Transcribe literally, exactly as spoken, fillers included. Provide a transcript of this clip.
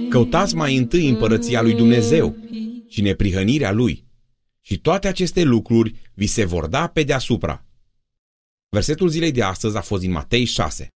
Căutați mai întâi împărăția lui Dumnezeu și neprihănirea lui, și toate aceste lucruri vi se vor da pe deasupra. Versetul zilei de astăzi a fost din Matei șase.